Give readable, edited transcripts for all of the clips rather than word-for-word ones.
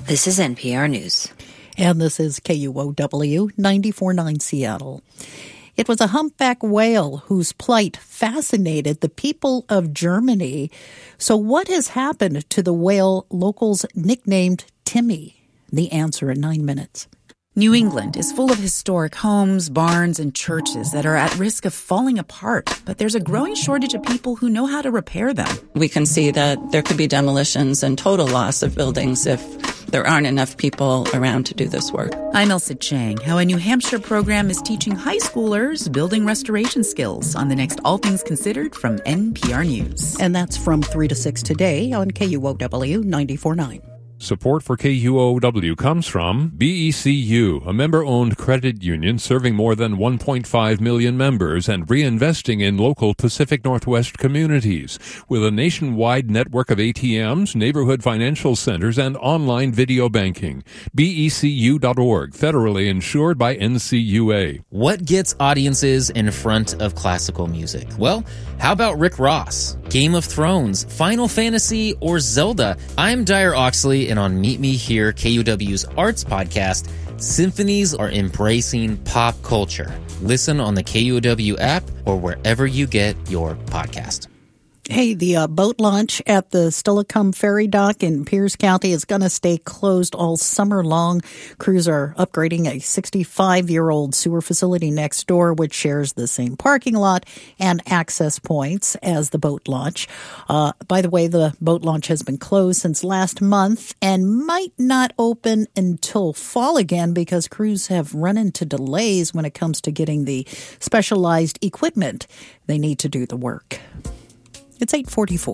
This is NPR News. And this is KUOW 94.9 Seattle. It was a humpback whale whose plight fascinated the people of Germany. So what has happened to the whale locals nicknamed Timmy? The answer in 9 minutes. New England is full of historic homes, barns, and churches that are at risk of falling apart, but there's a growing shortage of people who know how to repair them. We can see that there could be demolitions and total loss of buildings if there aren't enough people around to do this work. I'm Elsa Chang, how a New Hampshire program is teaching high schoolers building restoration skills on the next All Things Considered from NPR News. And that's from 3 to 6 today on KUOW 94.9. Support for KUOW comes from BECU, a member-owned credit union serving more than 1.5 million members and reinvesting in local Pacific Northwest communities. With a nationwide network of ATMs, neighborhood financial centers, and online video banking. BECU.org, federally insured by NCUA. What gets audiences in front of classical music? Well, how about Rick Ross, Game of Thrones, Final Fantasy, or Zelda? I'm Dyer Oxley, and on Meet Me Here, KUOW's arts podcast, symphonies are embracing pop culture. Listen on the KUOW app or wherever you get your podcast. Hey, the boat launch at the Steilacoom Ferry Dock in Pierce County is going to stay closed all summer long. Crews are upgrading a 65-year-old sewer facility next door, which shares the same parking lot and access points as the boat launch. By the way, the boat launch has been closed since last month and might not open until fall again because crews have run into delays when it comes to getting the specialized equipment they need to do the work. It's 8:44.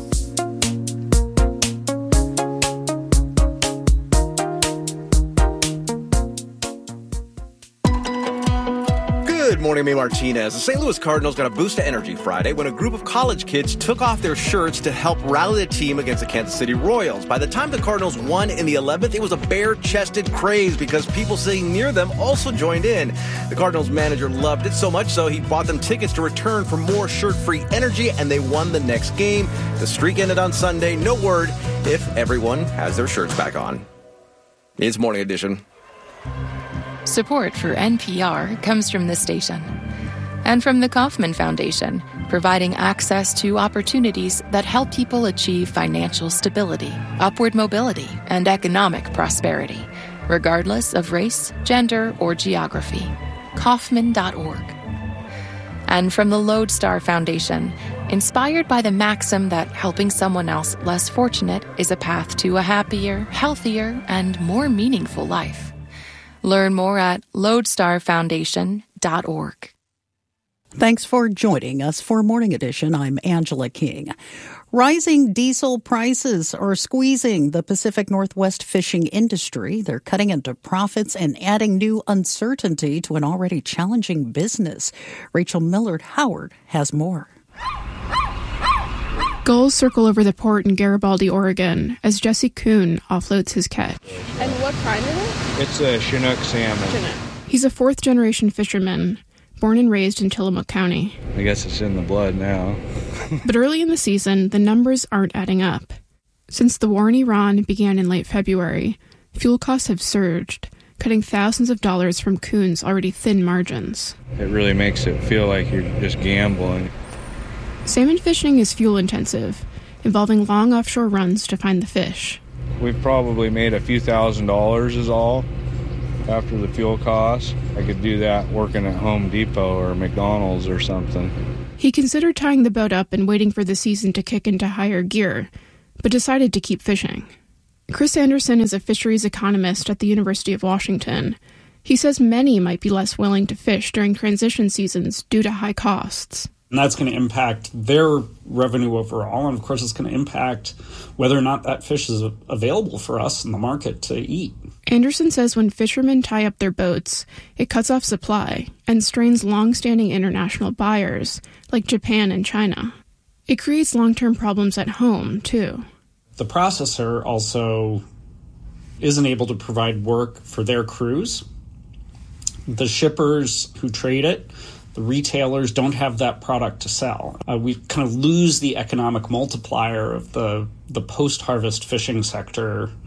Good morning, May Martinez. The St. Louis Cardinals got a boost of energy Friday when a group of college kids took off their shirts to help rally the team against the Kansas City Royals. By the time the Cardinals won in the 11th, it was a bare-chested craze because people sitting near them also joined in. The Cardinals manager loved it so much so he bought them tickets to return for more shirt-free energy, and they won the next game. The streak ended on Sunday. No word if everyone has their shirts back on. It's Morning Edition. Support for NPR comes from this station and from the Kauffman Foundation, providing access to opportunities that help people achieve financial stability, upward mobility, and economic prosperity, regardless of race, gender, or geography. Kauffman.org. And from the Lodestar Foundation, inspired by the maxim that helping someone else less fortunate is a path to a happier, healthier, and more meaningful life. Learn more at lodestarfoundation.org. Thanks for joining us for Morning Edition. I'm Angela King. Rising diesel prices are squeezing the Pacific Northwest fishing industry. They're cutting into profits and adding new uncertainty to an already challenging business. Rachel Millard-Howard has more. Gulls circle over the port in Garibaldi, Oregon, as Jesse Kuhn offloads his catch. And what kind is it? It's a Chinook salmon. Chinook. He's a fourth-generation fisherman, born and raised in Tillamook County. I guess it's in the blood now. But early in the season, the numbers aren't adding up. Since the war in Iran began in late February, fuel costs have surged, cutting thousands of dollars from Kuhn's already thin margins. It really makes it feel like you're just gambling. Salmon fishing is fuel-intensive, involving long offshore runs to find the fish. We've probably made a few $1,000s is all after the fuel costs. I could do that working at Home Depot or McDonald's or something. He considered tying the boat up and waiting for the season to kick into higher gear, but decided to keep fishing. Chris Anderson is a fisheries economist at the University of Washington. He says many might be less willing to fish during transition seasons due to high costs. And that's going to impact their revenue overall. And of course, it's going to impact whether or not that fish is available for us in the market to eat. Anderson says when fishermen tie up their boats, it cuts off supply and strains long-standing international buyers like Japan and China. It creates long-term problems at home, too. The processor also isn't able to provide work for their crews. The shippers who trade it, the retailers don't have that product to sell. We kind of lose the economic multiplier of the post-harvest fishing sector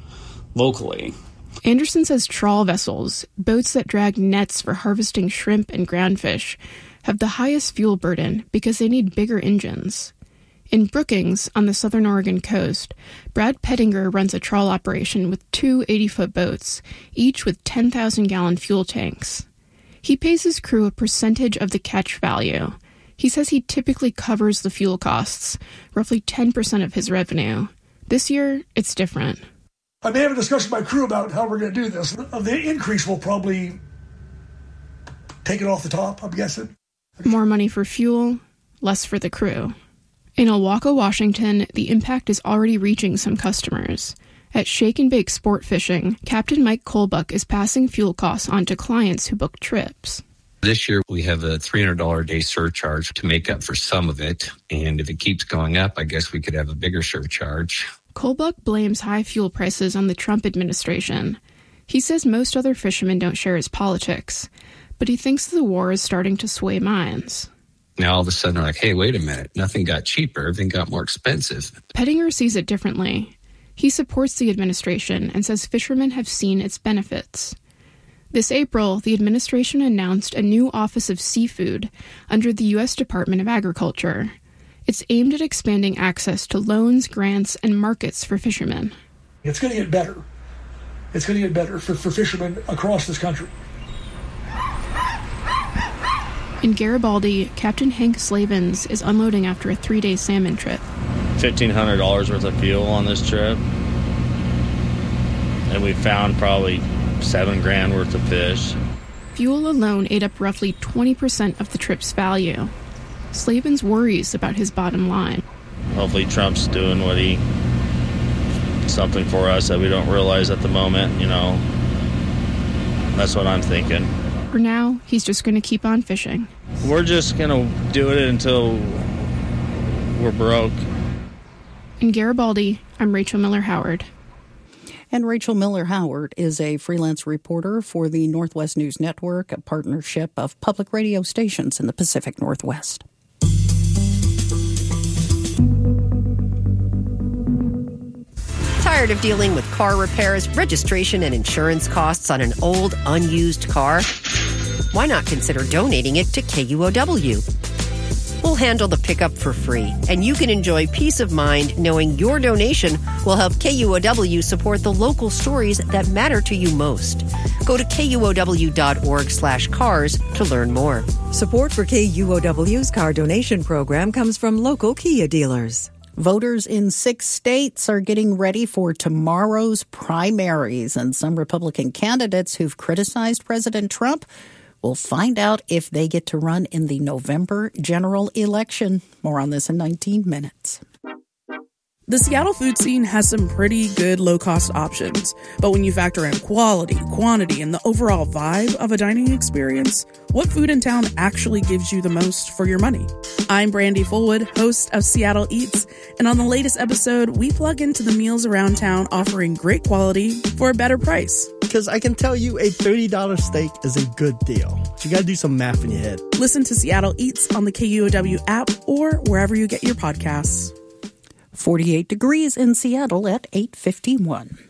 locally. Anderson says trawl vessels, boats that drag nets for harvesting shrimp and groundfish, have the highest fuel burden because they need bigger engines. In Brookings, on the southern Oregon coast, Brad Pettinger runs a trawl operation with two 80-foot boats, each with 10,000-gallon fuel tanks. He pays his crew a percentage of the catch value. He says he typically covers the fuel costs, roughly 10% of his revenue. This year, it's different. I may have a discussion with my crew about how we're going to do this. The increase will probably take it off the top, I'm guessing. More money for fuel, less for the crew. In Ilwaco, Washington, the impact is already reaching some customers. At Shake and Bake Sport Fishing, Captain Mike Colbuck is passing fuel costs on to clients who book trips. This year, we have a $300 a day surcharge to make up for some of it. And if it keeps going up, I guess we could have a bigger surcharge. Colbuck blames high fuel prices on the Trump administration. He says most other fishermen don't share his politics, but he thinks the war is starting to sway minds. Now all of a sudden they're like, hey, wait a minute, nothing got cheaper, everything got more expensive. Pettinger sees it differently. He supports the administration and says fishermen have seen its benefits. This April, the administration announced a new Office of Seafood under the U.S. Department of Agriculture. It's aimed at expanding access to loans, grants, and markets for fishermen. It's going to get better. It's going to get better for fishermen across this country. In Garibaldi, Captain Hank Slavens is unloading after a 3-day salmon trip. $1,500 worth of fuel on this trip. And we found probably $7,000 worth of fish. Fuel alone ate up roughly 20% of the trip's value. Slavens worries about his bottom line. Hopefully Trump's doing something for us that we don't realize at the moment, That's what I'm thinking. For now, he's just going to keep on fishing. We're just going to do it until we're broke. In Garibaldi, I'm Rachel Miller Howard. And Rachel Miller Howard is a freelance reporter for the Northwest News Network, a partnership of public radio stations in the Pacific Northwest. Tired of dealing with car repairs, registration, and insurance costs on an old, unused car? Why not consider donating it to KUOW? We'll handle the pickup for free, and you can enjoy peace of mind knowing your donation will help KUOW support the local stories that matter to you most. Go to KUOW.org/cars to learn more. Support for KUOW's car donation program comes from local Kia dealers. Voters in 6 states are getting ready for tomorrow's primaries, and some Republican candidates who've criticized President Trump will find out if they get to run in the November general election. More on this in 19 minutes. The Seattle food scene has some pretty good low-cost options, but when you factor in quality, quantity, and the overall vibe of a dining experience, what food in town actually gives you the most for your money? I'm Brandy Fullwood, host of Seattle Eats, and on the latest episode, we plug into the meals around town offering great quality for a better price. Because I can tell you a $30 steak is a good deal. You got to do some math in your head. Listen to Seattle Eats on the KUOW app or wherever you get your podcasts. 48 degrees in Seattle at 8:51.